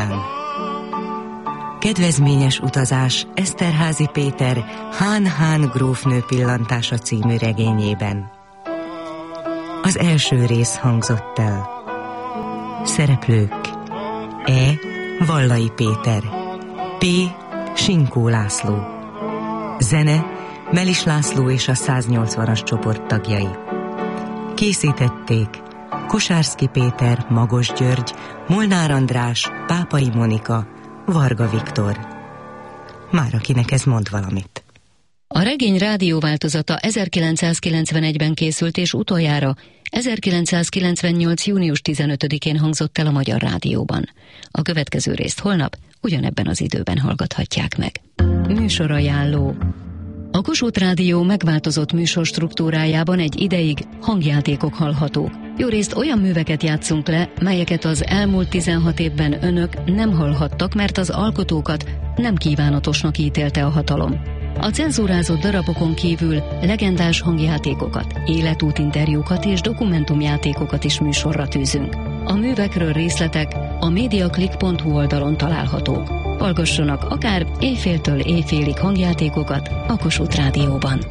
után. Kedvezményes utazás Eszterházy Péter Hán grófnő pillantása című regényében. Az első rész hangzott el. Szereplők: E. Vallai Péter, P. Sinkó László. Zene Melis László és a 180-as csoport tagjai. Készítették Kosárszky Péter, Magos György, Molnár András, Pápai Monika, Varga Viktor. Már akinek ez mond valamit. A regény rádióváltozata 1991-ben készült, és utoljára 1998. június 15-én hangzott el a Magyar Rádióban. A következő részt holnap ugyanebben az időben hallgathatják meg. Műsorajánló. A Kossuth Rádió megváltozott műsorstruktúrájában egy ideig hangjátékok hallhatók. Jórészt olyan műveket játszunk le, melyeket az elmúlt 16 évben önök nem hallhattak, mert az alkotókat nem kívánatosnak ítélte a hatalom. A cenzúrázott darabokon kívül legendás hangjátékokat, életútinterjúkat és dokumentumjátékokat is műsorra tűzünk. A művekről részletek a mediaclick.hu oldalon találhatók. Hallgassanak akár éjféltől éjfélig hangjátékokat a Kossuth Rádióban.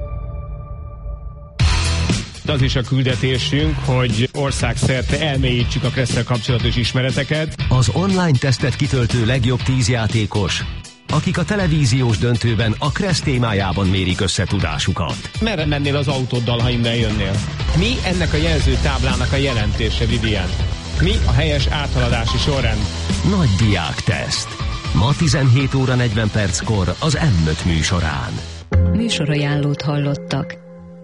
Az is a küldetésünk, hogy országszerte elmélyítsük a Kresszel kapcsolatos ismereteket. Az online tesztet kitöltő legjobb 10 játékos, akik a televíziós döntőben a Kressz témájában mérik össze tudásukat. Merre mennél az autóddal, ha innen jönnél? Mi ennek a jelzőtáblának a jelentése, Vivian? Mi a helyes áthaladási sorrend? Nagy diákteszt. Ma 17 óra 40 perckor az M5 műsorán. Műsorajánlót hallottak.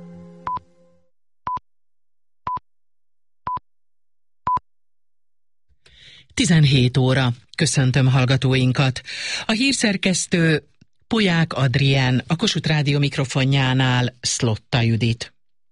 Tizenhét óra. Köszöntöm hallgatóinkat. A hírszerkesztő Polyák Adrien, a Kossuth Rádió mikrofonjánál Szlotta Judit.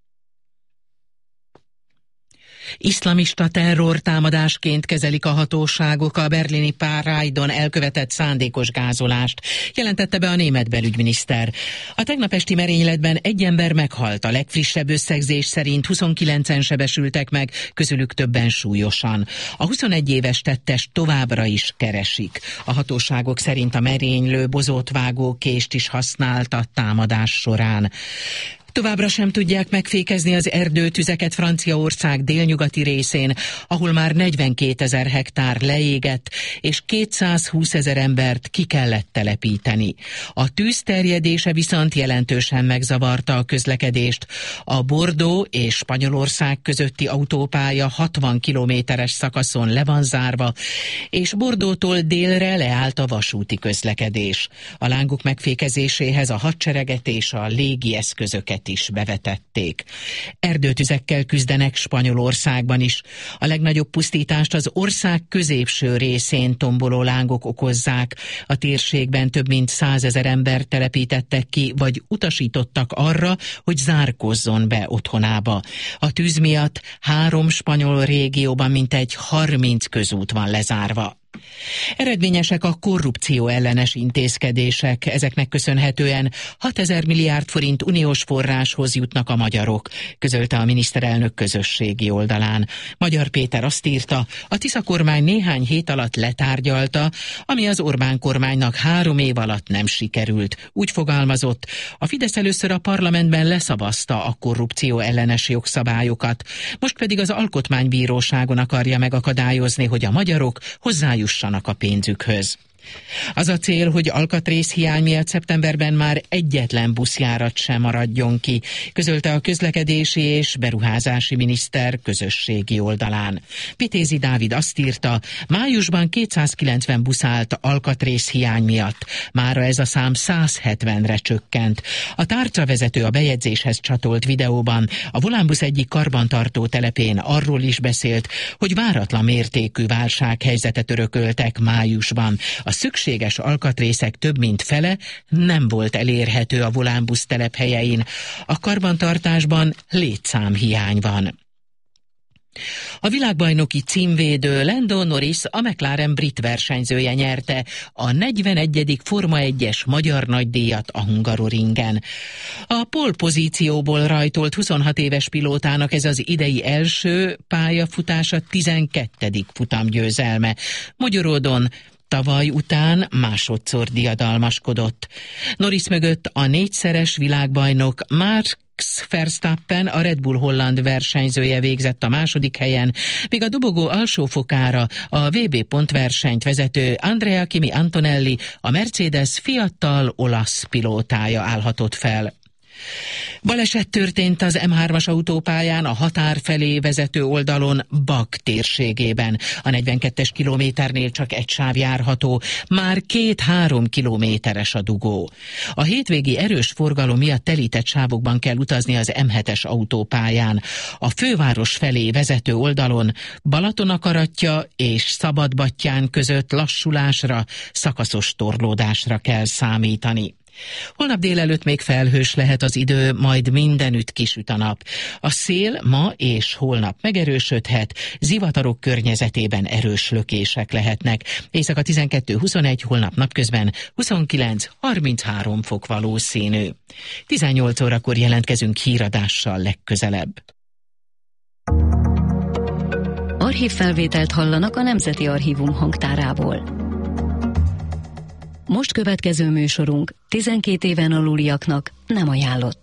Iszlamista terrortámadásként kezelik a hatóságok a berlini Pride-on elkövetett szándékos gázolást, jelentette be a német belügyminiszter. A tegnap esti merényletben egy ember meghalt, a legfrissebb összegzés szerint 29-en sebesültek meg, közülük többen súlyosan. A 21 éves tettest továbbra is keresik. A hatóságok szerint a merénylő bozótvágó kést is használt a támadás során. Továbbra sem tudják megfékezni az erdőtüzeket Franciaország délnyugati részén, ahol már 42 000 hektár leégett, és 220 000 embert ki kellett telepíteni. A tűz terjedése viszont jelentősen megzavarta a közlekedést. A Bordeaux és Spanyolország közötti autópálya 60 kilométeres szakaszon le van zárva, és Bordeauxtól délre leállt a vasúti közlekedés. A lángok megfékezéséhez a hadsereget és a légi eszközöket is bevetették. Erdőtüzekkel küzdenek Spanyolországban is. A legnagyobb pusztítást az ország középső részén tomboló lángok okozzák. A térségben több mint 100 000 embert telepítettek ki, vagy utasítottak arra, hogy zárkozzon be otthonába. A tűz miatt 3 spanyol régióban mintegy 30 közút van lezárva. Eredményesek a korrupció ellenes intézkedések, ezeknek köszönhetően 6 000 milliárd forint uniós forráshoz jutnak a magyarok, közölte a miniszterelnök közösségi oldalán. Magyar Péter azt írta, a Tisza kormány néhány hét alatt letárgyalta, ami az Orbán kormánynak 3 év alatt nem sikerült. Úgy fogalmazott, a Fidesz először a parlamentben leszavazta a korrupció ellenes jogszabályokat, most pedig az Alkotmánybíróságon akarja megakadályozni, hogy a magyarok hozzájussanak a pénzükhöz. Az a cél, hogy alkatrészhiány miatt szeptemberben már egyetlen buszjárat sem maradjon ki, közölte a közlekedési és beruházási miniszter közösségi oldalán. Vitézi Dávid azt írta, májusban 290 busz állt alkatrészhiány miatt, mára ez a szám 170-re csökkent. A tárcavezető a bejegyzéshez csatolt videóban a Volánbusz egyik karbantartó telepén arról is beszélt, hogy váratlan mértékű válsághelyzetet örököltek májusban. A szükséges alkatrészek több mint fele nem volt elérhető a Volánbusz telephelyein. A karbantartásban létszámhiány van. A világbajnoki címvédő Lando Norris, a McLaren brit versenyzője nyerte a 41. Forma 1-es magyar nagydíjat a Hungaroringen. A pole pozícióból rajtolt 26 éves pilótának ez az idei első pályafutása 12. futamgyőzelme. Magyaródon tavaly után másodszor diadalmaskodott. Norris mögött a 4-szeres világbajnok Max Verstappen, a Red Bull holland versenyzője végzett a második helyen, míg a dobogó alsó fokára a VB pontversenyt vezető Andrea Kimi Antonelli, a Mercedes fiatal olasz pilótája állhatott fel. Baleset történt az M3-as autópályán a határ felé vezető oldalon Bak térségében. A 42-es kilométernél csak egy sáv járható, már 2-3 kilométeres a dugó. A hétvégi erős forgalom miatt telített sávokban kell utazni az M7-es autópályán. A főváros felé vezető oldalon Balatonakaratja és Szabadbattyán között lassulásra, szakaszos torlódásra kell számítani. Holnap délelőtt még felhős lehet az idő, majd mindenütt kisüt a nap. A szél ma és holnap megerősödhet, zivatarok környezetében erős lökések lehetnek. Éjszaka 12-21, holnap napközben 29-33 fok valószínű. 18 órakor jelentkezünk híradással legközelebb. Archívfelvételt hallanak a Nemzeti Archívum hangtárából. Most következő műsorunk 12 éven aluliaknak nem ajánlott.